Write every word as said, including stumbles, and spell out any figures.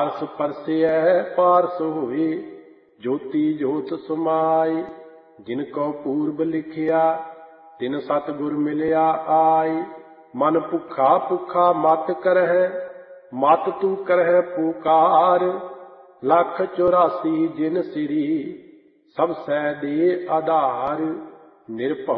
Hours ਪਰਸਿਐ ਪਾਰਸ ਹੋਏ, ਜੋਤੀ ਜੋਤ ਸਮਾਏ। ਜਿਨ ਕੋ ਪੂਰਬ ਲਿਖਿਆ ਤਿਨ ਸਤਿਗੁਰ ਮਿਲਿਆ ਆਏ। ਮਨ ਭੁੱਖਾ ਭੁੱਖਾ ਮਤ ਕਰਹਿ, ਮਤ ਤੂੰ ਕਰਹਿ ਪੁਕਾਰ। ਲੱਖ ਚੁਰਾਸੀ ਜਿਨ ਸਿਰੀ, ਸਭ ਸੈ ਦੇ ਆਧਾਰ। ਨਿਰਭਉ